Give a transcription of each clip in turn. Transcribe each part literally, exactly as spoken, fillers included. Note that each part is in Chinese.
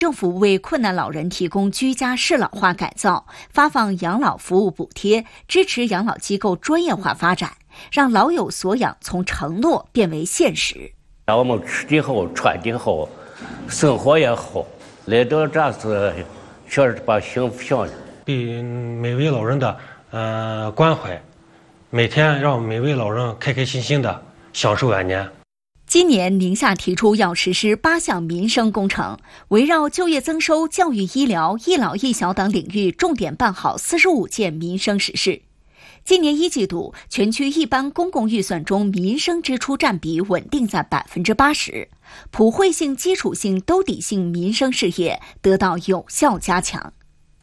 政府为困难老人提供居家适老化改造，发放养老服务补贴，支持养老机构专业化发展，让老有所养从承诺变为现实。 让我们吃的好，穿的好，生活也好，来到这次确实把幸福享受。 对每位老人的呃关怀，每天让每位老人开开心心的享受晚年。 今年宁夏提出要实施八项民生工程，围绕就业增收、教育医疗、一老一小等领域重点办好四十五件民生实事。今年一季度，全区一般公共预算中民生支出占比稳定在百分之八十，普惠性、基础性、兜底性民生事业得到有效加强。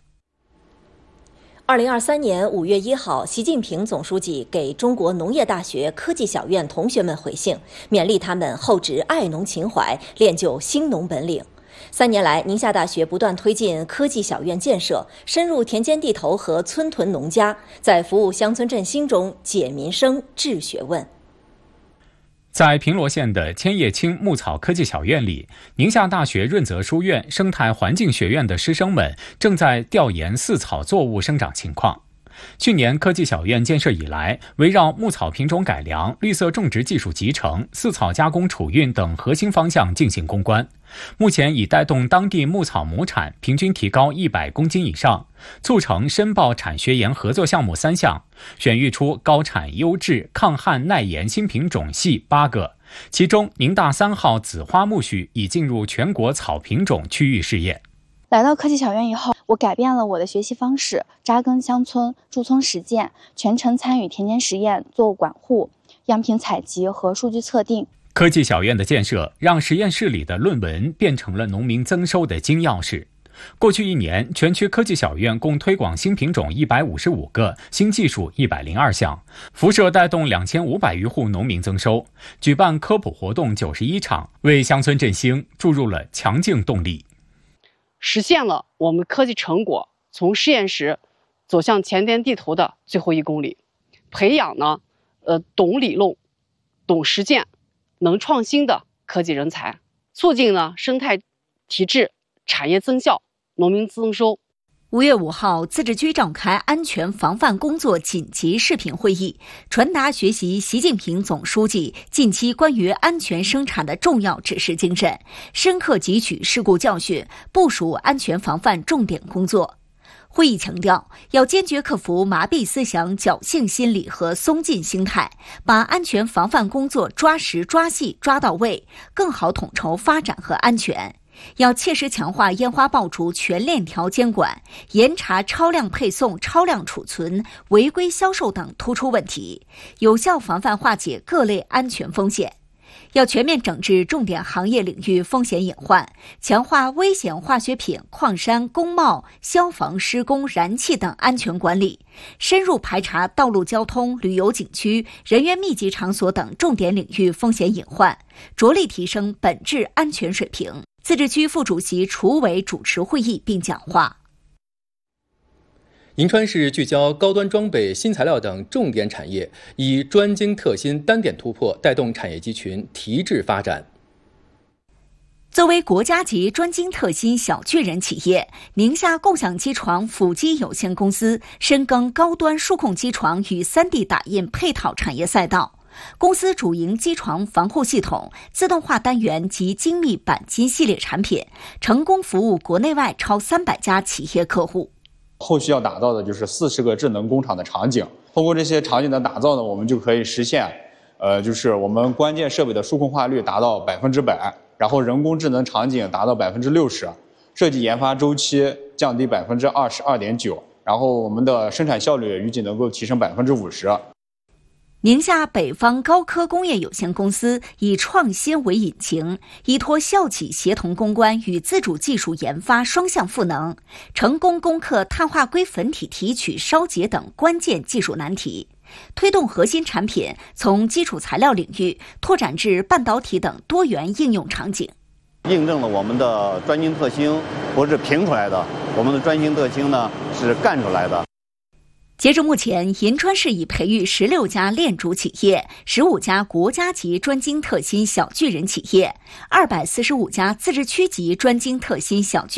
二零二三年五月一号，习近平总书记给中国农业大学科技小院同学们回信，勉励他们厚植爱农情怀，练就兴农本领。三年来，宁夏大学不断推进科技小院建设，深入田间地头和村屯农家，在服务乡村振兴中解民生、治学问。 在平罗县的千叶青牧草科技小院里，宁夏大学润泽书院生态环境学院的师生们正在调研饲草作物生长情况。去年科技小院建设以来，围绕牧草品种改良、绿色种植技术集成、饲草加工储运等核心方向进行攻关。目前已带动当地牧草亩产平均提高一百公斤以上，促成申报产学研合作项目三项，选育出高产优质抗旱耐盐新品种系八个，其中宁大三号紫花苜蓿已进入全国草品种区域试验。 来到科技小院以后，我改变了我的学习方式，扎根乡村，驻村实践，全程参与田间实验、作物管护、样品采集和数据测定。 科技小院的建设让实验室里的论文变成了农民增收的金钥匙。过去一年，全区科技小院共推广新品种一百五十五个，新技术一百零二项，辐射带动两千五百余户农民增收，举办科普活动九十一场，为乡村振兴注入了强劲动力。 实现了我们科技成果从实验室走向田间地头的最后一公里，培养呢，呃，懂理论、懂实践、能创新的科技人才，促进呢生态提质、产业增效、农民增收。 五月五号，自治区召开安全防范工作紧急视频会议，传达学习习近平总书记近期关于安全生产的重要指示精神，深刻汲取事故教训，部署安全防范重点工作。会议强调，要坚决克服麻痹思想、侥幸心理和松劲心态，把安全防范工作抓实、抓细、抓到位，更好统筹发展和安全。要切实强化烟花爆竹全链条监管，严查超量配送、超量储存、违规销售等突出问题，有效防范化解各类安全风险。要全面整治重点行业领域风险隐患，强化危险化学品、矿山、工贸、消防施工、燃气等安全管理，深入排查道路交通、旅游景区、人员密集场所等重点领域风险隐患，着力提升本质安全水平。自治区副主席楚伟主持会议并讲话。 银川市聚焦高端装备、新材料等重点产业，以专精特新、单点突破带动产业集群提质发展。 作为国家级专精特新小巨人企业，宁夏共享机床辅机有限公司深耕高端数控机床与 三 D 打印配套产业赛道。公司主营机床防护系统、自动化单元及精密钣金系列产品，成功服务国内外超三百家企业客户。 后续要打造的就是四十个智能工厂的场景，通过这些场景的打造呢，我们就可以实现，呃，就是我们关键设备的数控化率达到百分之百，然后人工智能场景达到百分之六十，设计研发周期降低百分之二十二点九，然后我们的生产效率预计能够提升百分之五十。 宁夏北方高科工业有限公司以创新为引擎，依托校企协同攻关与自主技术研发双向赋能，成功攻克碳化硅粉体提取、烧结等关键技术难题，推动核心产品从基础材料领域拓展至半导体等多元应用场景。 印证了我们的专精特新不是凭出来的，我们的专精特新呢是干出来的。 截至目前，银川市已培育十六家链主企业、十五家国家级专精特新小巨人企业、二百四十五家自治区级专精特新小巨